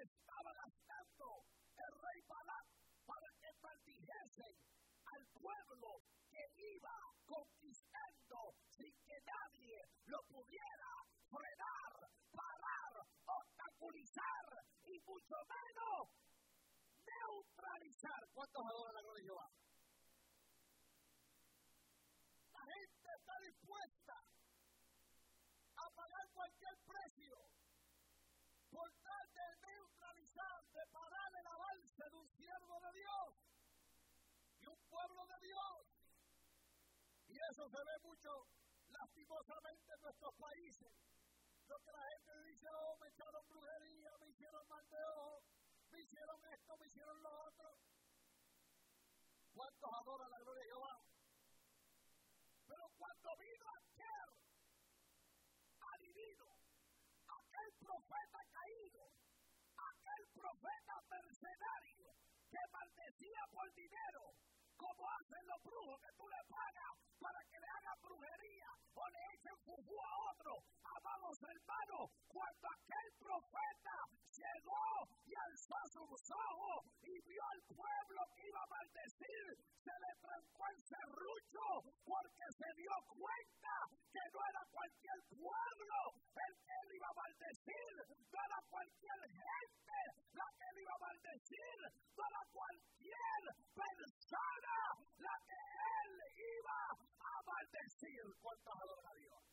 estaba gastando el rey Balac para que maldijesen al pueblo que iba conquistando sin que nadie lo pudiera frenar, parar, obstaculizar y mucho menos neutralizar. ¿Cuántos adoran la gloria de Jehová? La gente está dispuesta a pagar cualquier precio por tal de neutralizar, de parar el avance de un siervo de Dios y un pueblo de Dios. Y eso se ve mucho lastimosamente en nuestros países. Lo que la gente dice, oh, me echaron brujería, me hicieron mal de ojo, me hicieron esto, me hicieron lo otro. ¿Cuántos adoran la gloria de Jehová? Pero cuando vino aquel adivino, aquel profeta caído, aquel profeta mercenario que maldecía por dinero, como hacen los brujos que tú le pagas para que le hagan brujería o le echen fujú a otro. Amados hermanos, cuando aquel profeta llegó y alzó sus ojos y vio al pueblo que iba a maldecir, se le trancó el serrucho porque se dio cuenta que no era cualquier pueblo el que él iba a maldecir, no era cualquier gente la que él iba a maldecir, no era cualquier persona la que él iba a maldecir. ¿Cuántos adoran a Dios?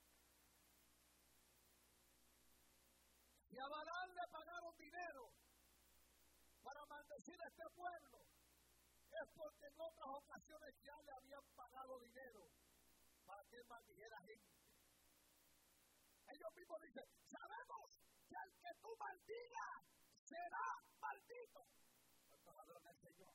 Y a Balaam le pagaron dinero para maldecir a este pueblo, es porque en otras ocasiones ya le habían pagado dinero para que él maldijera gente. Ellos mismos dicen, sabemos que al que tú maldigas será maldito. ¿Cuántos adoran al Señor?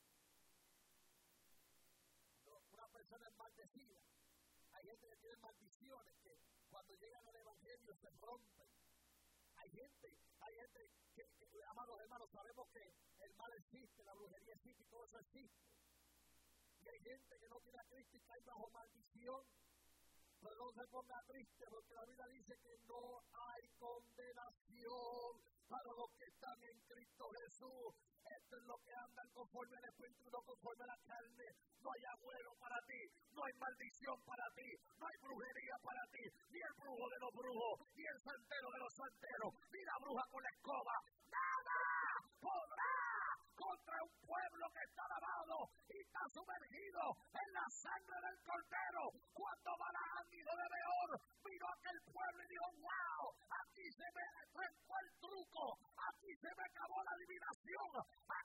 Una persona es maldecida. Hay gente que tiene maldiciones que cuando llegan al evangelio se rompen. Hay gente que, amados hermanos, sabemos que el mal existe, la brujería existe y todo eso existe. Y hay gente que no tiene a Cristo y cae bajo maldición. Pero no se ponga triste porque la Biblia dice que no hay condenación para los que están en Cristo Jesús. Esto es lo que andan conforme al Espíritu, no conforme a la carne. No hay agüero para ti, no hay maldición para ti, no hay brujería para ti, ni el brujo de los brujos, ni el santero de los santeros, ni la bruja con la escoba. Nada podrá contra un pueblo que está lavado y está sumergido en la sangre del Cordero. Cuando Balaam, hijo de Beor, vino a aquel pueblo y dijo, wow, aquí se me trancó el truco, aquí se me acabó la adivinación,